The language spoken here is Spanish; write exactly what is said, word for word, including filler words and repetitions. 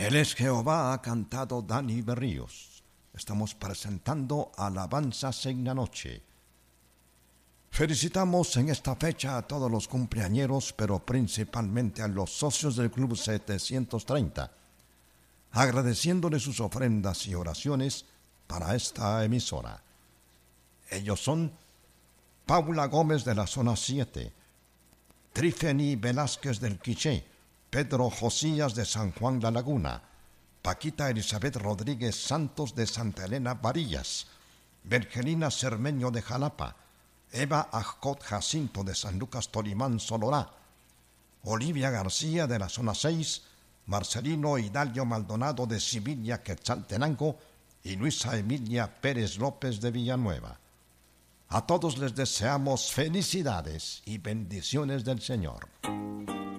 Él es Jehová, ha cantado Dani Berríos. Estamos presentando Alabanzas en la Noche. Felicitamos en esta fecha a todos los cumpleañeros, pero principalmente a los socios del Club setecientos treinta, agradeciéndole sus ofrendas y oraciones para esta emisora. Ellos son Paula Gómez de la Zona siete, Trifeni Velázquez del Quiché, Pedro Josías de San Juan La Laguna, Paquita Elizabeth Rodríguez Santos de Santa Elena Varillas, Virgelina Cermeño de Jalapa, Eva Ajcot Jacinto de San Lucas Tolimán Solorá, Olivia García de la Zona seis, Marcelino Hidalgo Maldonado de Sevilla Quetzaltenango y Luisa Emilia Pérez López de Villanueva. A todos les deseamos felicidades y bendiciones del Señor.